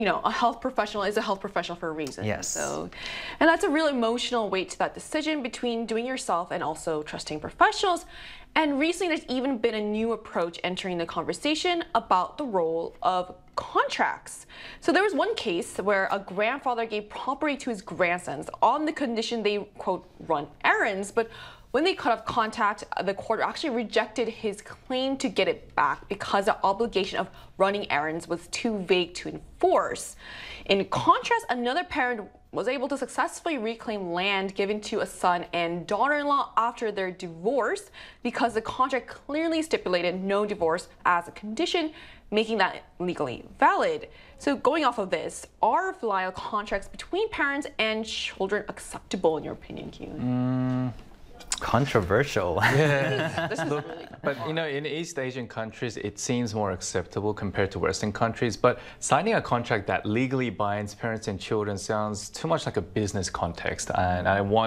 a health professional is a health professional for a reason. Yes. So, and that's a real emotional weight to that decision between doing yourself and also trusting professionals. And recently, there's even been a new approach entering the conversation about the role of contracts. So there was one case where a grandfather gave property to his grandsons on the condition they, quote, run errands, but when they cut off contact, the court actually rejected his claim to get it back because the obligation of running errands was too vague to enforce. In contrast, another parent was able to successfully reclaim land given to a son and daughter-in-law after their divorce because the contract clearly stipulated no divorce as a condition, making that legally valid. So going off of this, are filial contracts between parents and children acceptable in your opinion, Kyun? Controversial. Yeah. This is really But in East Asian countries, it seems more acceptable compared to Western countries. But signing a contract that legally binds parents and children sounds too much like a business context. And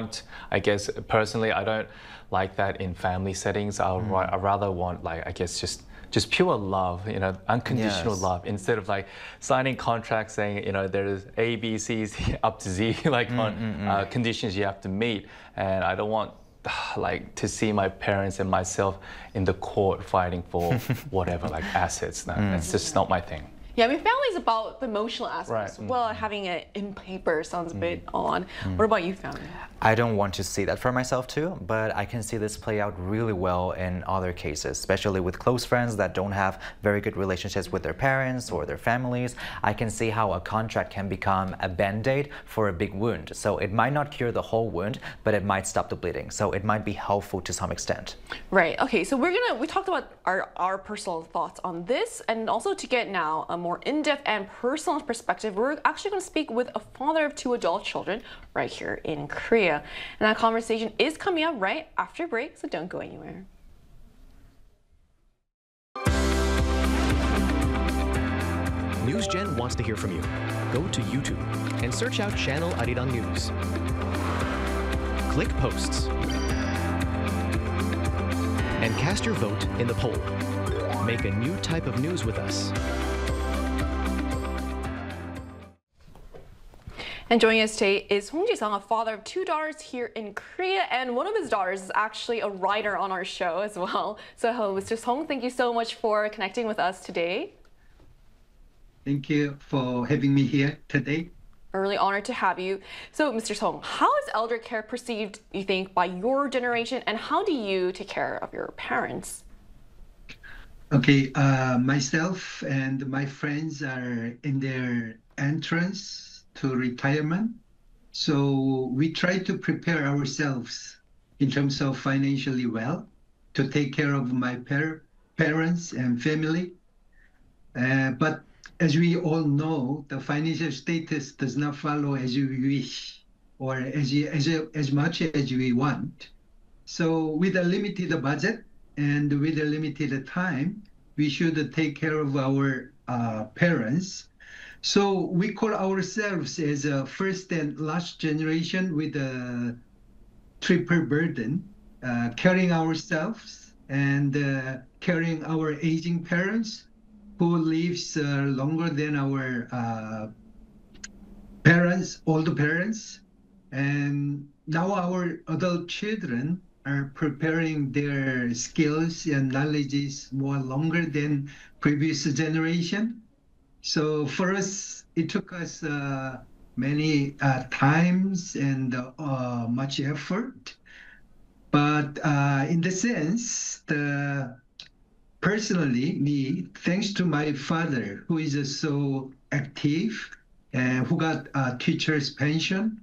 I guess personally, I don't like that in family settings. I rather want, like, I guess just pure love, unconditional Yes. love, instead of like signing contracts saying, there's A, B, C's up to Z, like on conditions you have to meet. And I don't want to see my parents and myself in the court fighting for whatever, like assets. No, that's just not my thing. Yeah, I mean, family is about the emotional aspects. Right. Well, having it in paper sounds a bit odd. What about you, family? I don't want to see that for myself too, but I can see this play out really well in other cases, especially with close friends that don't have very good relationships with their parents or their families. I can see how a contract can become a band-aid for a big wound. So it might not cure the whole wound, but it might stop the bleeding. So it might be helpful to some extent. Right. Okay. So we talked about our personal thoughts on this, and also to get now a more in-depth and personal perspective, we're actually going to speak with a father of 2 adult children right here in Korea. And that conversation is coming up right after break, so don't go anywhere. NewsGen wants to hear from you. Go to YouTube and search out Channel Arirang News. Click Posts. And cast your vote in the poll. Make a new type of news with us. And joining us today is Hong Ji-sung, a father of 2 daughters here in Korea, and one of his daughters is actually a writer on our show as well. So Mr. Song, thank you so much for connecting with us today. Thank you for having me here today. We're really honored to have you. So Mr. Song, how is elder care perceived, you think, by your generation, and how do you take care of your parents? Okay, myself and my friends are in their entrance to retirement. So we try to prepare ourselves in terms of financially well to take care of my parents and family. But as we all know, the financial status does not follow as you wish or as much as we want. So with a limited budget and with a limited time, we should take care of our parents. So we call ourselves as a first and last generation with a triple burden, carrying ourselves and carrying our aging parents who lives longer than our parents, older parents. And now our adult children are preparing their skills and knowledges more longer than previous generation. So for us, it took us many times and much effort. But in the sense, personally, me, thanks to my father, who is so active and who got a teacher's pension,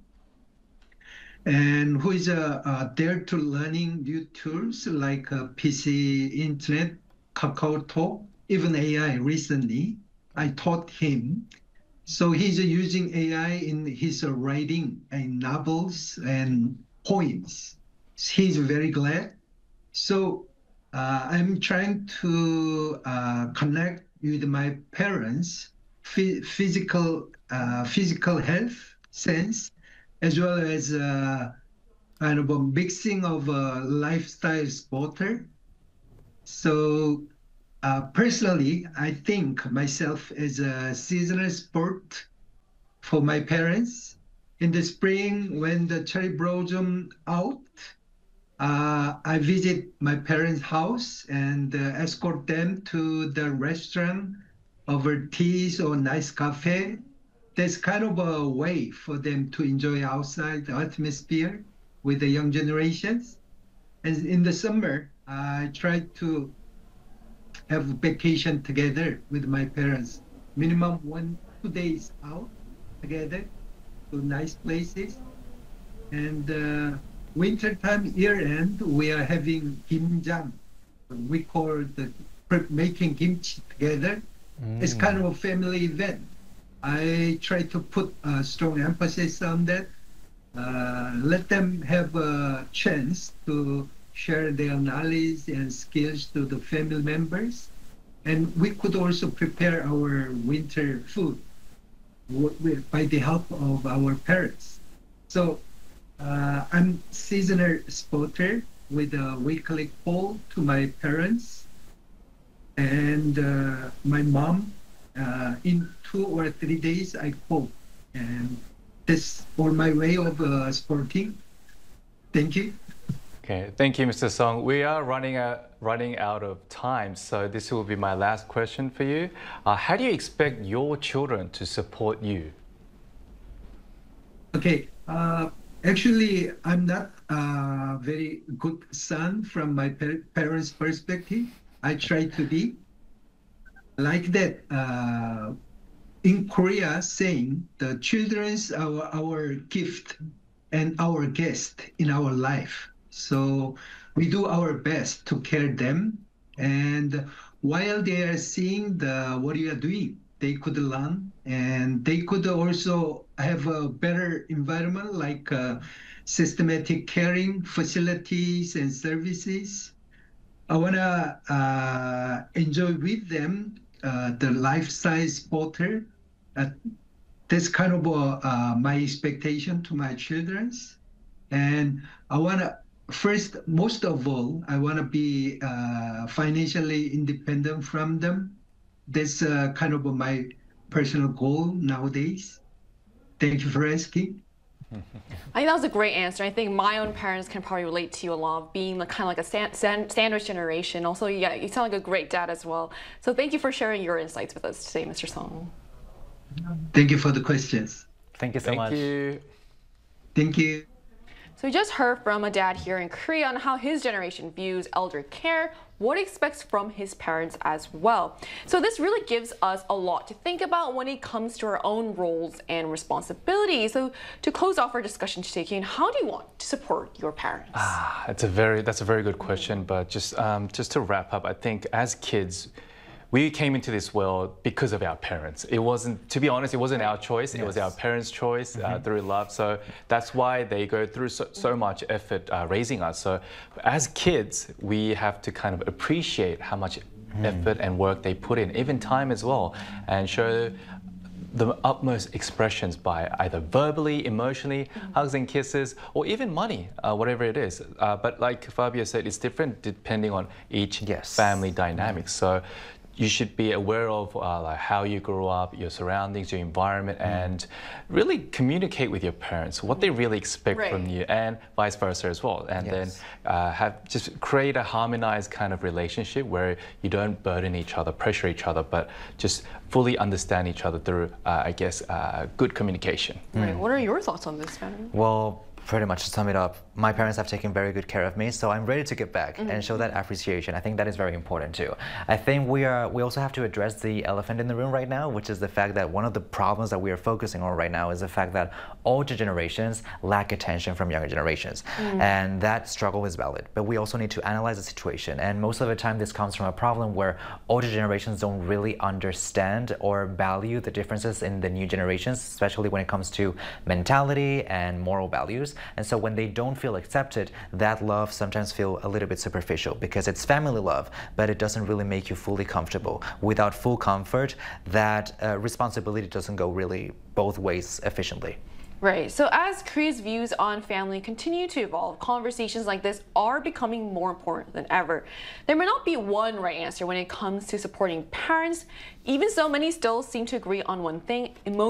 and who is there to learning new tools like PC, internet, KakaoTalk, even AI recently. I taught him. So he's using AI in his writing and novels and poems. He's very glad. So I'm trying to connect with my parents, physical health sense, as well as kind of a mixing of lifestyle sporter. So Personally, I think myself as a seasonal sport for my parents. In the spring, when the cherry blossom out, I visit my parents' house and escort them to the restaurant over teas or nice cafe. That's kind of a way for them to enjoy outside the atmosphere with the young generations. And in the summer, I try to have vacation together with my parents, minimum 1, 2 days out together to nice places. And winter time, year end, we are having kimjang. We call the making kimchi together. It's kind of a family event. I try to put a strong emphasis on that. Let them have a chance to share their knowledge and skills to the family members. And we could also prepare our winter food by the help of our parents. So I'm seasonal spotter with a weekly call to my parents and my mom. In 2 or 3 days, I call. And that's for my way of sporting. Thank you. Okay, thank you, Mr. Song. We are running out of time, so this will be my last question for you. How do you expect your children to support you? Okay, actually, I'm not a very good son from my parents' perspective. I try to be like that. In Korea, saying the children's our gift and our guest in our life. So we do our best to care them. And while they are seeing what you are doing, they could learn and they could also have a better environment like systematic caring facilities and services. I want to enjoy with them the life-size potter. That's kind of my expectation to my children's. And I want to, first, most of all, I want to be financially independent from them. That's kind of my personal goal nowadays. Thank you for asking. I think that was a great answer. I think my own parents can probably relate to you a lot, being kind of like a sandwich generation. Also, yeah, you sound like a great dad as well. So thank you for sharing your insights with us today, Mr. Song. Thank you for the questions. Thank you so much. Thank you. Thank you. So we just heard from a dad here in Korea on how his generation views elder care, what he expects from his parents as well. So this really gives us a lot to think about when it comes to our own roles and responsibilities. So to close off our discussion today, Kane, how do you want to support your parents? That's a very good question. But just to wrap up, I think as kids, we came into this world because of our parents. It wasn't, to be honest, it wasn't our choice. It was our parents' choice through love. So that's why they go through so much effort raising us. So as kids, we have to kind of appreciate how much effort and work they put in, even time as well, and show the utmost expressions by either verbally, emotionally, hugs and kisses, or even money, whatever it is. But like Fabio said, it's different depending on each family dynamics. So you should be aware of like how you grew up, your surroundings, your environment, and really communicate with your parents what they really expect from you, and vice versa as well. And then just create a harmonized kind of relationship where you don't burden each other, pressure each other, but just fully understand each other through, I guess, good communication. Right. What are your thoughts on this, Fanny? Well, pretty much to sum it up, my parents have taken very good care of me, so I'm ready to give back and show that appreciation. I think that is very important too. I think we also have to address the elephant in the room right now, which is the fact that one of the problems that we are focusing on right now is the fact that older generations lack attention from younger generations. And that struggle is valid, but we also need to analyze the situation. And most of the time this comes from a problem where older generations don't really understand or value the differences in the new generations, especially when it comes to mentality and moral values. And so when they don't feel accepted, that love sometimes feels a little bit superficial because it's family love, but it doesn't really make you fully comfortable. Without full comfort, that responsibility doesn't go really both ways efficiently. Right. So as Korea's views on family continue to evolve, conversations like this are becoming more important than ever. There may not be one right answer when it comes to supporting parents. Even so, many still seem to agree on one thing: